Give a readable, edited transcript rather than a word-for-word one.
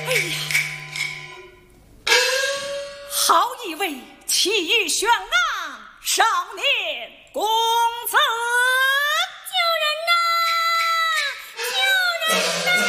哎呀，好一位气宇轩昂少年公子！ 救人呐！救人呐！